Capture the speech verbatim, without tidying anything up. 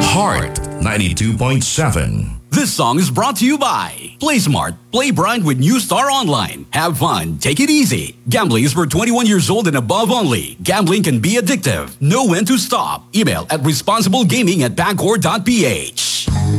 Heart ninety-two point seven. This song is brought to you by Play Smart. Play Blind with New Star Online. Have fun. Take it easy. Gambling is for twenty-one years old and above only. Gambling can be addictive. Know when to stop. Email at responsiblegaming at bangor dot p h.